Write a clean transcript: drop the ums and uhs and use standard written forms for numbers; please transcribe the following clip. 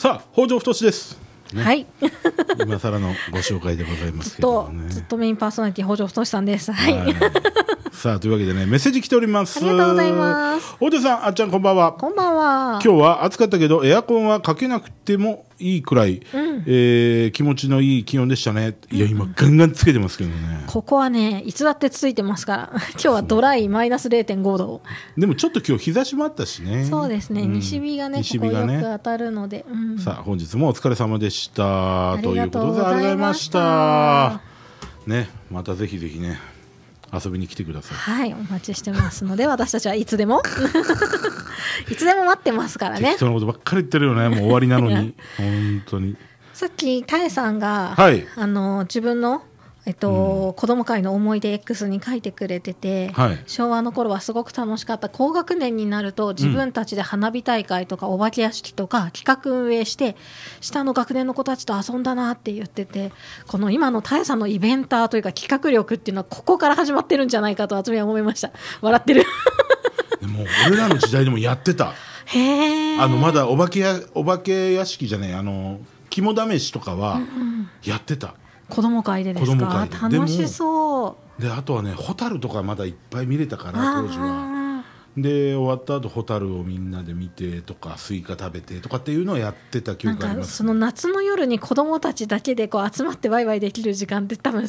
さあ北条太です、 ね、はい今更のご紹介でございますけどね。 ずっとメインパーソナリティ北条太さんです。はい、 さあというわけでね、メッセージ来ております。 ありがとうございます。 北条さん、あっちゃんこんばんは。 こんばんは。 今日は暑かったけどエアコンはかけなくてもいいくらい、気持ちのいい気温でしたね。いや今ガンガンつけてますけどね。 ここはねいつだってついてますから今日はドライマイナス 0.5 度。 でもちょっと今日日差しもあったしね。 そうですね、西日がねここよく当たるので、 さあ本日もお疲れ様でしたということでありがとうございましたね。またぜひぜひね遊びに来てください。 はい、お待ちしてますので私たちはいつでもいつでも待ってますからね。 適当なことばっかり言ってるよね。もう終わりなのに本当に。 さっきタエさんが、 はい、 自分の子供会の思い出 X に書いてくれてて、 はい、 昭和の頃はすごく楽しかった。高学年になると自分たちで花火大会とかお化け屋敷とか企画運営して下の学年の子たちと遊んだなって言ってて、この今のタエさんのイベンターというか企画力っていうのはここから始まってるんじゃないかと渥美は思いました。笑ってるでも俺らの時代でもやってたへまだお化け屋敷じゃない肝試しとかはやってた、 子供会でですか。楽しそうであとはねホタルとかまだいっぱい見れたから当時は。で終わった後ホタルをみんなで見てとかスイカ食べてとかっていうのをやってた記憶があります、ね、 なんかその夏の夜に子供たちだけでこう集まってワイワイできる時間って多分